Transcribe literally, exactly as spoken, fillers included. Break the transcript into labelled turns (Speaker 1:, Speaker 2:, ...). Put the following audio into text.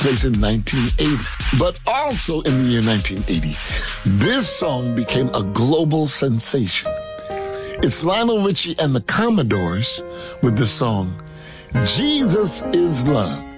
Speaker 1: place in nineteen eighty. But also in the year nineteen eighty, this song became a global sensation. It's Lionel Richie and the Commodores with the song, Jesus is Love.